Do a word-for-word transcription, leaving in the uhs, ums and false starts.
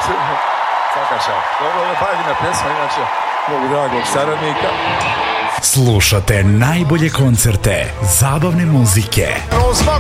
Svaka čast. Dobro, ovo je bajdina pjesma, inače, mogu dragog saradnika. Slušate najbolje koncerte zabavne muzike.